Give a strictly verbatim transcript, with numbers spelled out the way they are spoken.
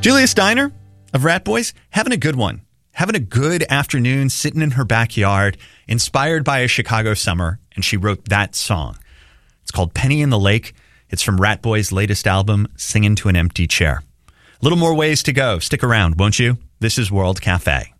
Julia Steiner of Rat Boys, having a good one. Having a good afternoon, sitting in her backyard, inspired by a Chicago summer, and she wrote that song. It's called Penny in the Lake. It's from Rat Boys' latest album, Singing to an Empty Chair. A little more ways to go. Stick around, won't you? This is World Cafe.